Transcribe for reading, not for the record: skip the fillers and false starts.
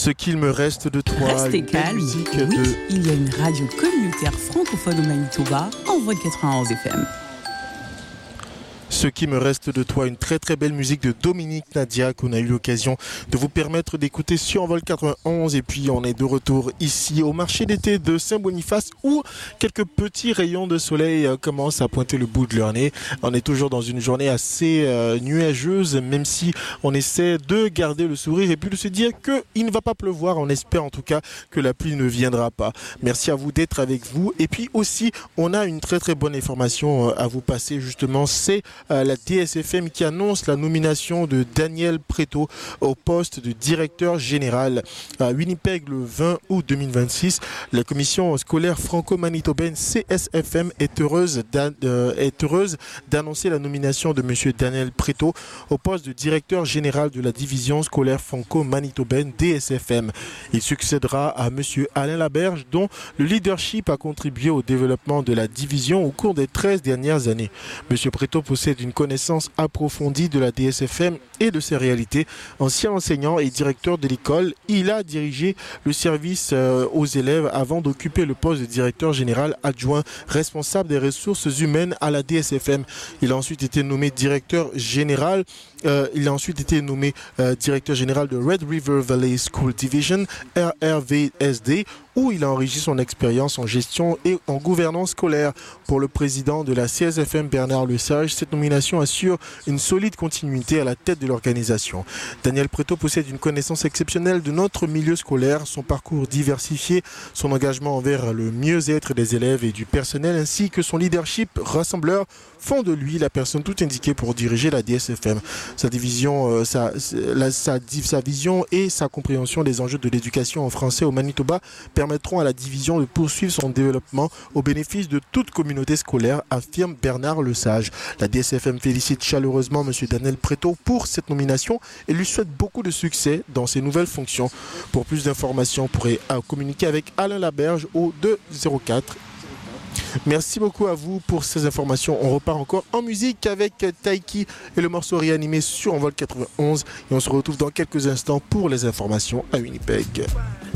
Ce qu'il me reste de toi. Restez calme. Oui, il y a une radio communautaire francophone au Manitoba, Envol 91 FM. Ce qui me reste de toi, une très très belle musique de Dominique Nadia qu'on a eu l'occasion de vous permettre d'écouter sur Envol 91. Et puis on est de retour ici au marché d'été de Saint-Boniface où quelques petits rayons de soleil commencent à pointer le bout de leur nez. On est toujours dans une journée assez nuageuse, même si on essaie de garder le sourire et puis de se dire qu'il ne va pas pleuvoir. On espère en tout cas que la pluie ne viendra pas. Merci à vous d'être avec vous. Et puis aussi, on a une très très bonne information à vous passer justement. C'est la DSFM qui annonce la nomination de Daniel Préto au poste de directeur général à Winnipeg le 20 août 2026. La commission scolaire franco-manitobaine CSFM est heureuse d'annoncer la nomination de M. Daniel Préto au poste de directeur général de la division scolaire franco-manitobaine DSFM. Il succédera à M. Alain Laberge, dont le leadership a contribué au développement de la division au cours des 13 dernières années. M. Préto possède une connaissance approfondie de la DSFM et de ses réalités. Ancien enseignant et directeur de l'école, il a dirigé le service aux élèves avant d'occuper le poste de directeur général adjoint responsable des ressources humaines à la DSFM. Il a ensuite été nommé directeur général. Directeur général de Red River Valley School Division, RRVSD, où il a enrichi son expérience en gestion et en gouvernance scolaire. Pour le président de la CSFM, Bernard Lesage, cette nomination assure une solide continuité à la tête de l'organisation. Daniel Préto possède une connaissance exceptionnelle de notre milieu scolaire, son parcours diversifié, son engagement envers le mieux-être des élèves et du personnel, ainsi que son leadership rassembleur font de lui la personne tout indiquée pour diriger la DSFM. Sa vision et sa compréhension des enjeux de l'éducation en français au Manitoba permettront à la division de poursuivre son développement au bénéfice de toute communauté scolaire, affirme Bernard Lesage. La DSFM félicite chaleureusement M. Daniel Préto pour cette nomination et lui souhaite beaucoup de succès dans ses nouvelles fonctions. Pour plus d'informations, vous pourrez communiquer avec Alain Laberge au 204. Merci beaucoup à vous pour ces informations. On repart encore en musique avec Taiki et le morceau réanimé sur Envol 91 et on se retrouve dans quelques instants pour les informations à Winnipeg.